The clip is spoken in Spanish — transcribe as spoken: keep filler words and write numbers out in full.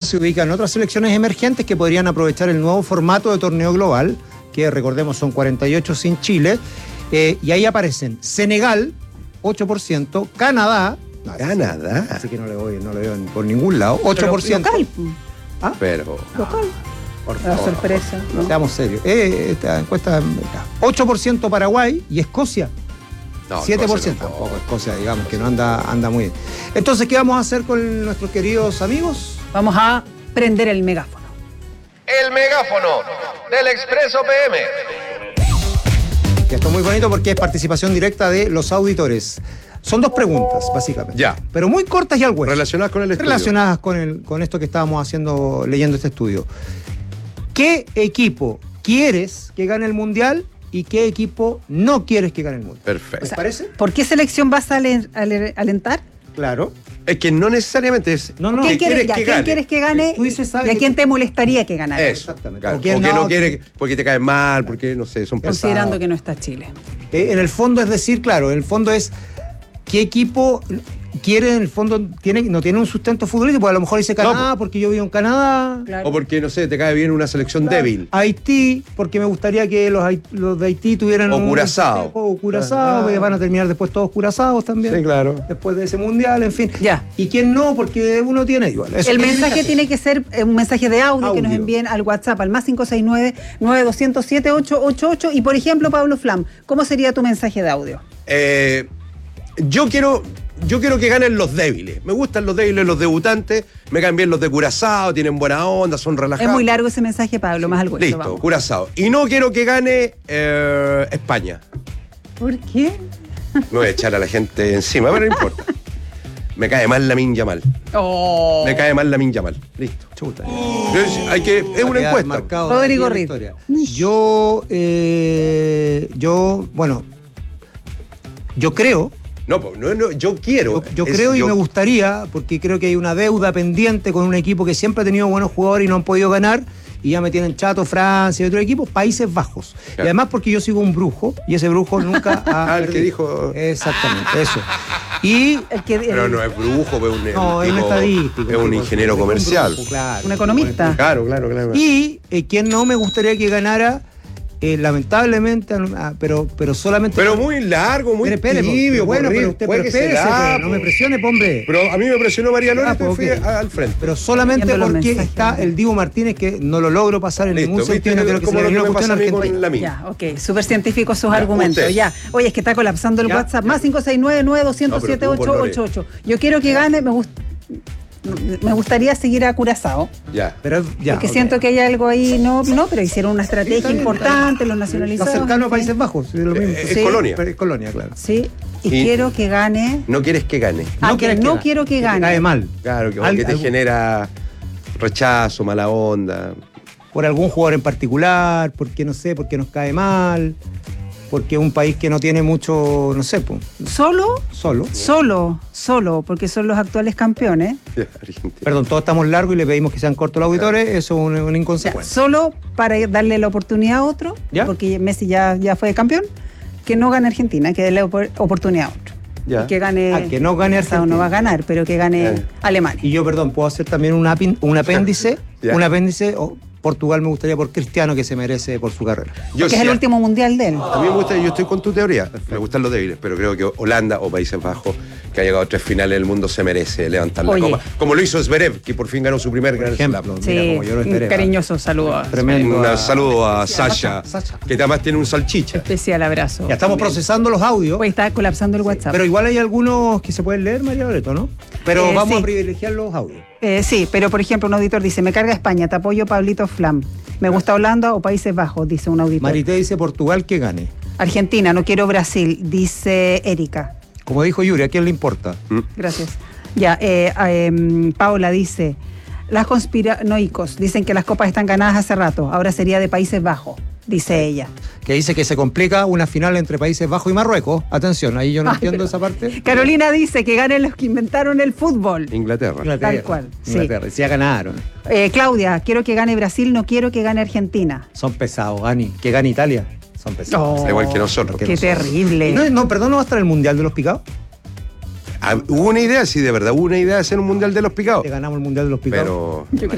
se ubican otras selecciones emergentes que podrían aprovechar el nuevo formato de torneo global, que recordemos son cuarenta y ocho sin Chile, eh, y ahí aparecen Senegal, ocho por ciento, Canadá, no, Canadá. Así que no le voy, no le veo por ningún lado, ocho por ciento. Local. ¿Ah? Pero. Local. Por La favor, sorpresa. ¿No? Seamos serios. Eh, esta encuesta, ocho por ciento Paraguay y Escocia. No, siete por ciento. Escocia Tampoco Escocia, digamos, que no anda, anda muy bien. Entonces, ¿qué vamos a hacer con nuestros queridos amigos? Vamos a prender el megáfono. El megáfono del Expreso P M. Que esto es muy bonito porque es participación directa de los auditores. Son dos preguntas, básicamente. Ya. Pero muy cortas y al hueso. Relacionadas con el estudio. Relacionadas con, el, con esto que estábamos haciendo, leyendo este estudio. ¿Qué equipo quieres que gane el Mundial y qué equipo no quieres que gane el Mundial? Perfecto. ¿Les parece? ¿Por qué selección vas a alen- ale- alentar? Claro. Es que no necesariamente es. No, no. ¿Quién, ¿Qué quieres, quieres ya, que ¿quién gane? quieres que gane? Tú dices, ¿sabes ¿Y a que- quién te molestaría que ganara? Eso. Exactamente. Claro. ¿O quién Porque no? no quiere, porque te cae mal, porque no sé, son pesados. Considerando que no está Chile. Eh, en el fondo es decir, claro, en el fondo es qué equipo quiere, en el fondo, tiene, no tiene un sustento futbolístico, porque a lo mejor dice Canadá, No, porque yo vivo en Canadá. Claro. O porque, no sé, te cae bien una selección débil. Haití, porque me gustaría que los, hait- los de Haití tuvieran O un Curazao. festejo, o Curazao, Ah. porque van a terminar después todos curazados también. Sí, claro. Después de ese mundial, en fin. Ya. Y quién no, porque uno tiene igual. Eso El tiene mensaje que tiene que ser eh, un mensaje de audio, que nos Audio. envíen al WhatsApp, al más cinco seis nueve, nueve dos cero siete, ocho ocho ocho. Y por ejemplo, Pablo Flam, ¿cómo sería tu mensaje de audio? Eh, yo quiero. Yo quiero que ganen los débiles. Me gustan los débiles, los debutantes. Me caen bien los de Curazao, tienen buena onda, son relajados. Es muy largo ese mensaje, Pablo, más al hueso. Listo, Vamos. Curazao. Y no quiero que gane eh, España. ¿Por qué? Me voy a echar a la gente encima, pero no importa. Me cae mal Lamine Yamal. Oh. Me cae mal Lamine Yamal. Listo. Chuta. Es, hay que, es Va a una quedar encuesta. marcado Rodrigo aquí en la Riz. historia. Yo, eh, yo, bueno, yo creo, No, pues, no, no, yo quiero. yo, yo Es- creo y yo- me gustaría, porque creo que hay una deuda pendiente con un equipo que siempre ha tenido buenos jugadores y no han podido ganar, y ya me tienen chato Francia y otro equipo, Países Bajos. Claro. Y además porque yo sigo un brujo, y ese brujo nunca ha Ah, el que perdido. dijo- Exactamente, eso. Y El que, Pero el- no es brujo, es un, no, es un tipo- estadístico. es un tipo, ingeniero es un comercial. brujo, claro. Un economista. Claro, claro, claro. Y eh, quien no me gustaría que ganara, eh, lamentablemente, ah, pero, pero solamente. Pero muy largo, muy Espere, espere, tibio. bueno, por pero rir, usted puede pero que se espérese, da, pero no me po. presione, hombre. Pero a mí me presionó María López Ah, y pues, fui ok. a- al frente. Pero solamente Viendo los porque mensajes. está el Dibu Martínez, que no lo logro pasar en Listo, ningún ¿viste? sentido. No quiero que Como se lo le que una me cuestión pasa a mí con argentina. la mía. Ya, ok. Súper científicos sus Ya, argumentos. usted. Ya. Oye, es que está colapsando el Ya, WhatsApp. ya. Más cinco seis nueve, nueve dos cero siete, No, pero tú, ocho por ocho ocho. Yo quiero que gane, me gusta. Me gustaría seguir a Curazao, Ya. Pero ya. porque ok. siento que hay algo ahí, no, no, pero hicieron una estrategia está bien, importante, los Está nacionalizados. cercano a en fin. Países Bajos. Es lo mismo. Eh, es Sí. colonia. Pero es colonia, claro. Sí, y, Y- quiero que gane. No quieres que gane. Ah, que quieres no gane, quiero que te gane. cae mal. Claro, que, Al- que te algún- genera rechazo, mala onda. Por algún jugador en particular, porque no sé, porque nos cae mal, porque es un país que no tiene mucho, no sé, pues, Solo, solo. solo, solo, porque son los actuales campeones. Argentina. Perdón, todos estamos largos y le pedimos que sean cortos los auditores, eso es una, una Ya, inconsecuencia. solo para darle la oportunidad a otro, ¿Ya? porque Messi ya, ya fue campeón, que no gane Argentina, que dé la opor- oportunidad a otro. Ya. Y que gane. Ah, que no gane Curazao Argentina. no va a ganar, pero que gane Ya. Alemania. Y yo, perdón, puedo hacer también un, apin- un apéndice, Ya. un apéndice, o Portugal me gustaría por Cristiano, que se merece por su carrera. Yo que es sí, el último mundial de él. A mí me gusta, yo estoy con tu teoría. Me gustan los débiles, pero creo que Holanda o Países Bajos, que ha llegado a tres finales del mundo, se merece levantar la Oye. copa. Como lo hizo Zverev, que por fin ganó su primer Grand ejemplo. Slam. Sí, Mira, como yo lo esperé, un cariñoso saludo. a- Tremendo. Un a- saludo a Sasha, Sasha. que además tiene un salchicha. Especial abrazo. Ya estamos También. procesando los audios, Hoy está colapsando el WhatsApp. pero igual hay algunos que se pueden leer, María Loreto, ¿no? Pero Eh, vamos sí. a privilegiar los audios. Eh, sí, pero por ejemplo, un auditor dice: me carga España, te apoyo Pablito Flam. Me gusta Holanda o Países Bajos, dice un auditor. Marité dice Portugal que gane. Argentina, no quiero Brasil, dice Erika. Como dijo Yuri, ¿a quién le importa? Gracias. Ya, eh, eh, Paula dice: las conspiranoicos dicen que las copas están ganadas hace rato, ahora sería de Países Bajos, dice ella. Que dice que se complica una final entre Países Bajos y Marruecos. Atención, ahí yo no Ay, entiendo pero- esa parte. Carolina dice que ganen los que inventaron el fútbol. Inglaterra. Tal cual, sí. Inglaterra, sí. Ya ganaron. Eh, Claudia, quiero que gane Brasil, no quiero que gane Argentina. Son pesados, Gani. Que gane Italia. Son pesados. Oh, Igual que nosotros. que Qué nosotros. terrible. No, no, perdón, ¿no va a estar el Mundial de los Picados? Ah, hubo una idea, sí, de verdad, hubo una idea de hacer un mundial de los picados. Que ganamos el Mundial de los Picados. Pero